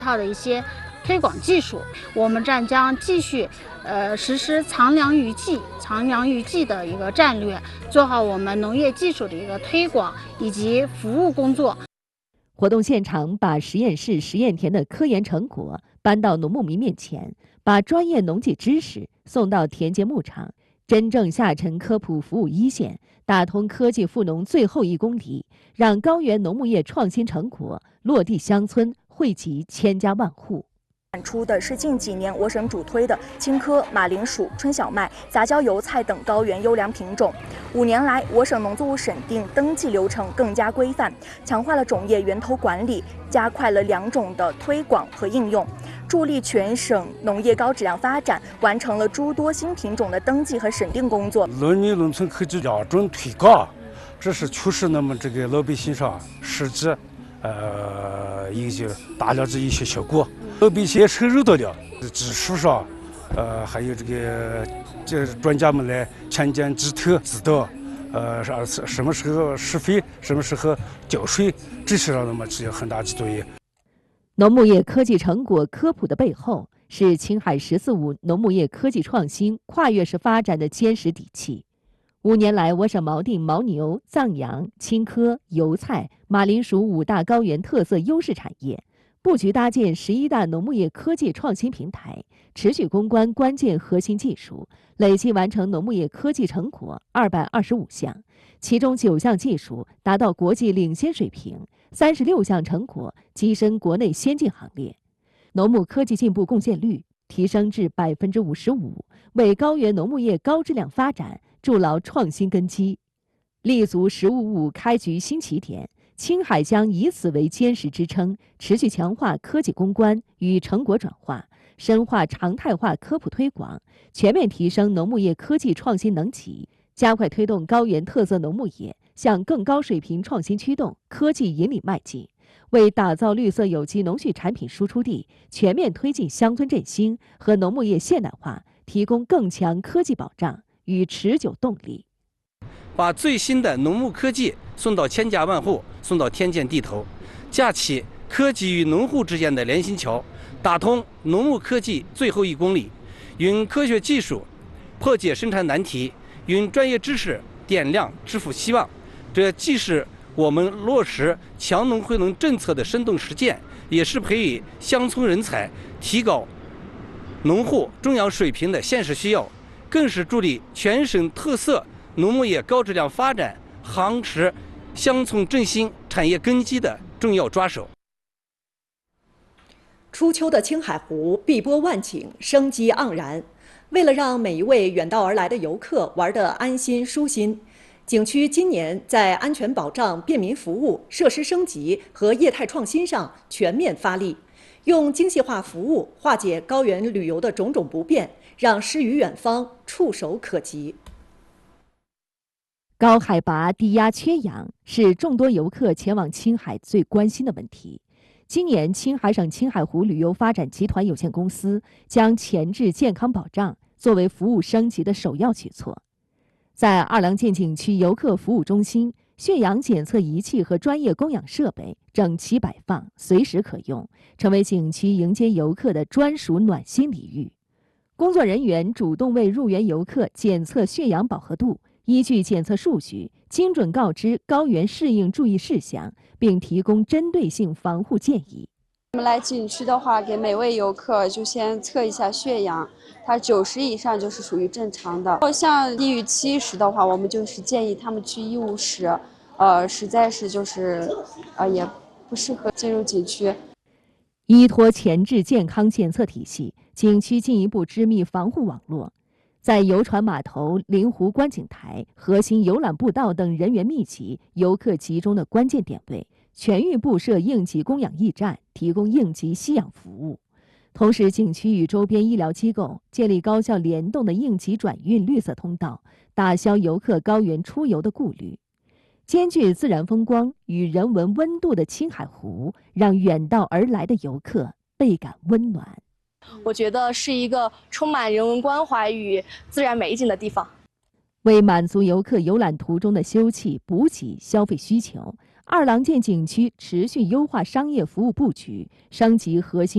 套的一些推广技术。我们站将继续实施藏粮于技的一个战略，做好我们农业技术的一个推广以及服务工作。 活动现场把实验室实验田的科研成果搬到农牧民面前，把专业农技知识送到田间牧场，真正下沉科普服务一线，打通科技富农最后1公里，让高原农牧业创新成果落地乡村，惠及千家万户。 产出的是近几年我省主推的青稞、马铃薯、春小麦、杂交油菜等高原优良品种。5年来，我省农作物审定登记流程更加规范，强化了种业源头管理，加快了良种的推广和应用，助力全省农业高质量发展，完成了诸多新品种的登记和审定工作。 农民农村科技良种推广，这是确实那么这个老百姓上实际有些达到这一些效果。老百姓也承认到了，技术上，还有这专家们来强健指头指导，什么时候施肥，什么时候浇水，这些上那么起有很大的作用。 农牧业科技成果科普的背后，是青海“14+5”农牧业科技创新跨越式发展的坚实底气。5年来，我省锚定牦牛、藏羊、青稞、油菜、马铃薯5大高原特色优势产业，布局搭建11大农牧业科技创新平台，持续攻关关键核心技术，累计完成农牧业科技成果225项，其中9项技术达到国际领先水平，36项成果跻身国内先进行列，农牧科技进步贡献率提升至55%，为高原农牧业高质量发展筑牢创新根基。立足“15+5”开局新起点，青海将以此为坚实支撑，持续强化科技攻关与成果转化，深化常态化科普推广，全面提升农牧业科技创新能级，加快推动高原特色农牧业向更高水平创新驱动、科技引领迈进，为打造绿色有机农畜产品输出地、全面推进乡村振兴和农牧业现代化提供更强科技保障与持久动力。 把最新的农牧科技送到千家万户，送到田间地头，架起科技与农户之间的联心桥，打通农牧科技最后1公里，用科学技术破解生产难题，用专业知识点亮致富希望。这既是我们落实强农惠农政策的生动实践，也是培育乡村人才、提高农户种养水平的现实需要，更是助力全省特色农牧业高质量发展、夯实乡村振兴产业根基的重要抓手。 初秋的青海湖碧波万顷，生机盎然。为了让每一位远道而来的游客玩得安心舒心，景区今年在安全保障、便民服务、设施升级和业态创新上全面发力，用精细化服务化解高原旅游的种种不便，让诗与远方触手可及。 高海拔、低压、缺氧是众多游客前往青海最关心的问题。今年，青海省青海湖旅游发展集团有限公司将前置健康保障作为服务升级的首要举措。在二郎剑景区游客服务中心，血氧检测仪器和专业供氧设备整齐摆放，随时可用，成为景区迎接游客的专属暖心礼遇。工作人员主动为入园游客检测血氧饱和度，依据检测数据，精准告知高原适应注意事项，并提供针对性防护建议。 我们来景区的话，给每位游客就先测一下血氧，它90以上就是属于正常的。像低于70的话，我们就是建议他们去医务室，实在是就是也不适合进入景区。 依托前置健康检测体系，景区进一步织密防护网络。在游船码头、灵湖观景台、核心游览步道等人员密集、游客集中的关键点位，全域布设应急供氧驿站，提供应急吸氧服务。同时，景区与周边医疗机构建立高效联动的应急转运绿色通道，打消游客高原出游的顾虑。兼具自然风光与人文温度的青海湖，让远道而来的游客倍感温暖。 我觉得是一个充满人文关怀与自然美景的地方。 为满足游客游览途中的休憩、补给、消费需求，二郎剑景区持续优化商业服务布局，升级核心